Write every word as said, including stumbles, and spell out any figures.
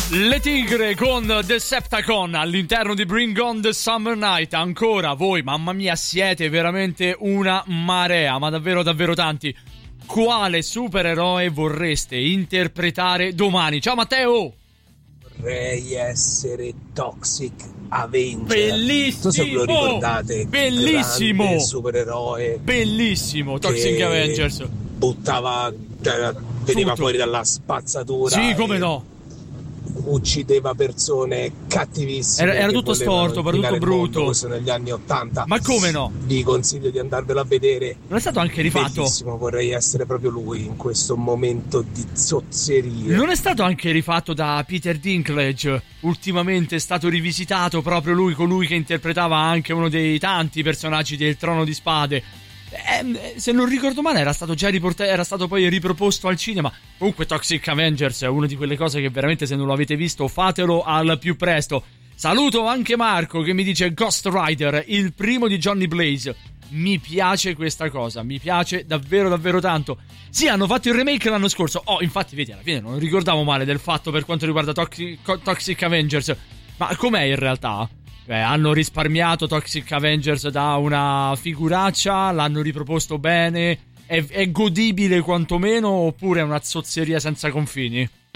Le tigre con Decepticon all'interno di Bring On The Summer Night. Ancora voi, mamma mia, siete veramente una marea, ma davvero davvero tanti. Quale supereroe vorreste interpretare domani? Ciao Matteo! Vorrei essere Toxic Avenger. Bellissimo! Non so se ve lo ricordate. Bellissimo! Grande supereroe. Bellissimo, Toxic Avengers. Buttava, cioè, veniva Tutto. fuori dalla spazzatura. Sì, come e no. Uccideva persone cattivissime. Era, era che tutto volevano storto, era inquinare tutto il mondo. brutto. Questo negli anni ottanta. Ma come no? Vi consiglio di andarvelo a vedere. Non è stato anche rifatto? Bellissimo, vorrei essere proprio lui in questo momento di zozzerie. Non è stato anche rifatto da Peter Dinklage? Ultimamente è stato rivisitato proprio lui, colui che interpretava anche uno dei tanti personaggi del Trono di Spade. Eh, se non ricordo male era stato già riportato, era stato poi riproposto al cinema. Comunque Toxic Avengers è una di quelle cose che veramente, se non lo avete visto, fatelo al più presto. Saluto anche Marco che mi dice Ghost Rider, il primo di Johnny Blaze. Mi piace questa cosa, mi piace davvero davvero tanto. Sì, hanno fatto il remake l'anno scorso. Oh, infatti vedi, alla fine non ricordavo male del fatto per quanto riguarda Toxic, Toxic Avengers. Ma com'è in realtà? Eh, hanno risparmiato Toxic Avengers da una figuraccia, l'hanno riproposto bene, è, è godibile quantomeno, oppure è una zozzeria senza confini?